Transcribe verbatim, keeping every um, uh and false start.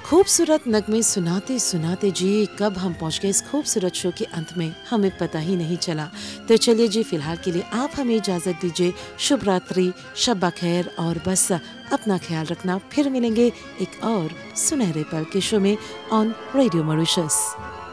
खूबसूरत नगमे सुनाते सुनाते जी कब हम पहुंच गए इस खूबसूरत शो के अंत में, हमें पता ही नहीं चला। तो चलिए जी, फिलहाल के लिए आप हमें इजाजत दीजिए। शुभ रात्रि, शब्बा खैर, और बस अपना ख्याल रखना। फिर मिलेंगे एक और सुनहरे पल के शो में ऑन रेडियो मॉरिशस।